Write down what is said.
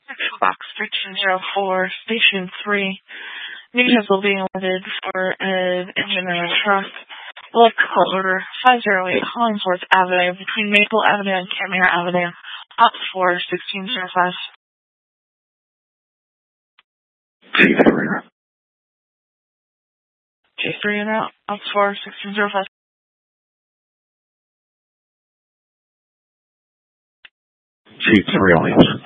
Box 1304, Station 3. Newcastle being ordered for an engine and a truck. Blood call order 508 Hollingsworth Avenue between Maple Avenue and Camere Avenue. Op 4, 1605. G3. J3 and out. Op 4, 1605. G3 on